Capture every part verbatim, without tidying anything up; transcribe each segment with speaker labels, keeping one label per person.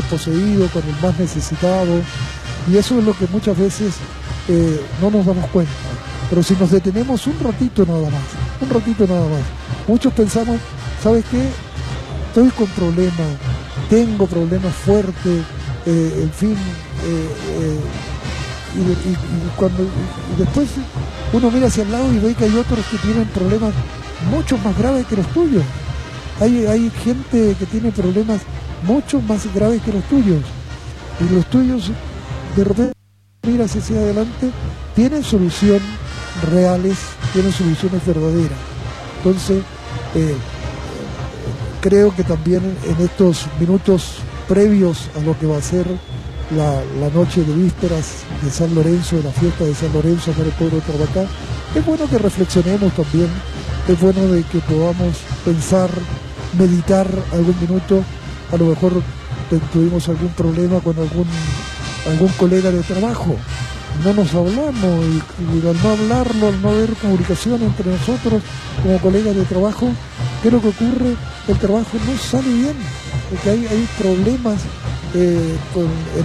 Speaker 1: desposeído, con el más necesitado, y eso es lo que muchas veces eh, no nos damos cuenta. Pero si nos detenemos un ratito nada más, un ratito nada más, muchos pensamos, ¿sabes qué? Estoy con problemas, tengo problemas fuertes, eh, en fin, eh, eh, y, y, y, cuando, y después uno mira hacia el lado y ve que hay otros que tienen problemas mucho más graves que los tuyos. Hay, hay gente que tiene problemas mucho más graves que los tuyos, y los tuyos de repente miras hacia adelante, tienen solución reales, tienen soluciones verdaderas. Entonces eh, creo que también en estos minutos previos a lo que va a ser la, la noche de vísperas de San Lorenzo, de la fiesta de San Lorenzo en el pueblo de Tarapacá, es bueno que reflexionemos también, es bueno de que podamos pensar, meditar algún minuto. A lo mejor tuvimos algún problema con algún algún colega de trabajo, no nos hablamos, y, y al no hablarlo, al no haber comunicación entre nosotros como colegas de trabajo, ¿qué es lo que ocurre? El trabajo no sale bien, porque hay, hay problemas eh, con,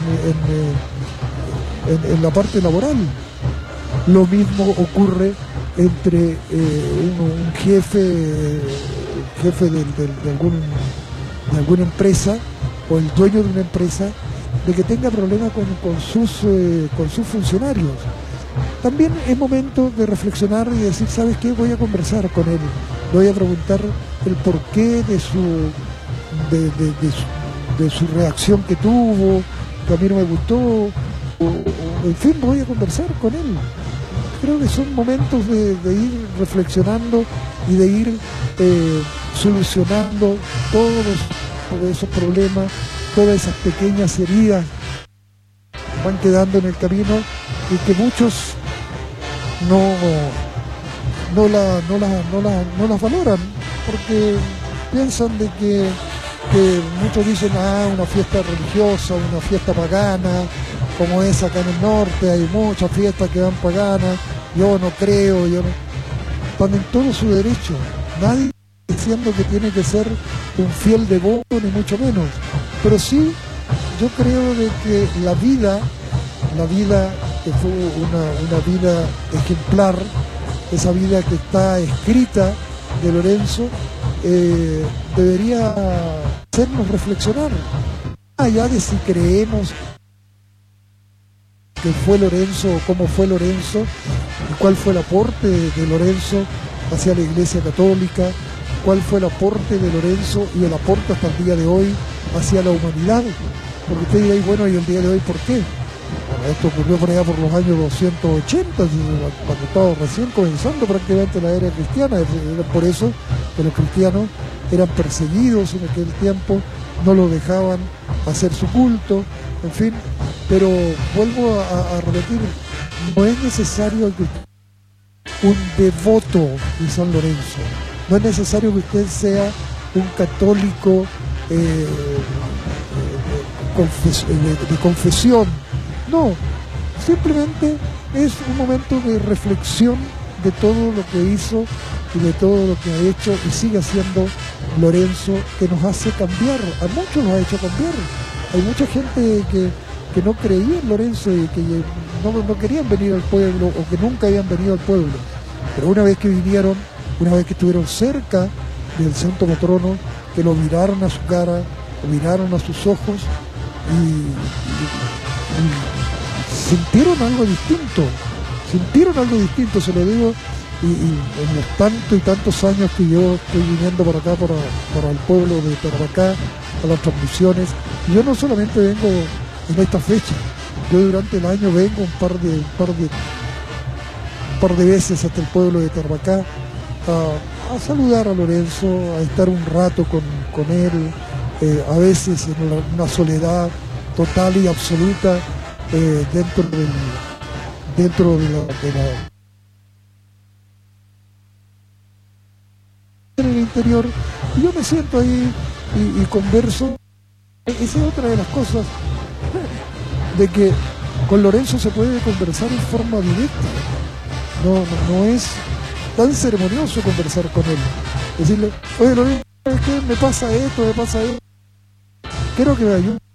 Speaker 1: en, en, en, en la parte laboral. Lo mismo ocurre entre eh, un, un jefe, eh, jefe de, de, de, algún, de alguna empresa, o el dueño de una empresa, de que tenga problemas con, con, sus, eh, con sus funcionarios. También es momento de reflexionar y decir, ¿sabes qué? Voy a conversar con él, voy a preguntar el porqué de su, de, de, de su, de su reacción que tuvo, que a mí no me gustó, o, o, en fin, voy a conversar con él. Creo que son momentos de, de ir reflexionando y de ir eh, solucionando todos, todos esos problemas, todas esas pequeñas heridas que van quedando en el camino y que muchos no, no, la, no, la, no, la, no las valoran, porque piensan de que, que muchos dicen, ah, una fiesta religiosa, una fiesta pagana, como es acá en el norte, hay muchas fiestas que van paganas, yo no creo, yo no... Están en todo su derecho, nadie diciendo que tiene que ser un fiel devoto, ni mucho menos, pero sí, yo creo de que la vida, la vida que fue una, una vida ejemplar, esa vida que está escrita de Lorenzo, eh, debería hacernos reflexionar, allá de si creemos que fue Lorenzo o cómo fue Lorenzo, y cuál fue el aporte de, de Lorenzo hacia la Iglesia Católica, cuál fue el aporte de Lorenzo y el aporte hasta el día de hoy hacia la humanidad. Porque usted dirá, bueno, ¿y el día de hoy por qué? Bueno, esto ocurrió por allá por los años doscientos ochenta, cuando estaba recién comenzando prácticamente la era cristiana. Era por eso que los cristianos eran perseguidos en aquel tiempo, no lo dejaban hacer su culto, en fin. Pero vuelvo a, a repetir, no es necesario que un devoto de San Lorenzo, no es necesario que usted sea un católico eh, confes de, de confesión, no, simplemente es un momento de reflexión de todo lo que hizo y de todo lo que ha hecho y sigue haciendo Lorenzo, que nos hace cambiar, a muchos nos ha hecho cambiar. Hay mucha gente que, que no creía en Lorenzo y que no, no querían venir al pueblo o que nunca habían venido al pueblo, pero una vez que vinieron, una vez que estuvieron cerca del santo patrono, que lo miraron a su cara, lo miraron a sus ojos y, y, y sintieron algo distinto, sintieron algo distinto, se lo digo, y, y en los tantos y tantos años que yo estoy viniendo para acá, para, para el pueblo de Tarapacá, a las transmisiones, y yo no solamente vengo en esta fecha, yo durante el año vengo un par de, un par de, un par de veces hasta el pueblo de Tarapacá, A, a saludar a Lorenzo, a estar un rato con, con él, eh, a veces en una, una soledad total y absoluta eh, dentro del dentro de la, de la en el interior, y yo me siento ahí y, y converso. Esa es otra de las cosas, de que con Lorenzo se puede conversar en forma directa, no, no, no es tan ceremonioso conversar con él, decirle, oye Lorenzo, ¿qué me pasa esto? me pasa esto quiero que me ayude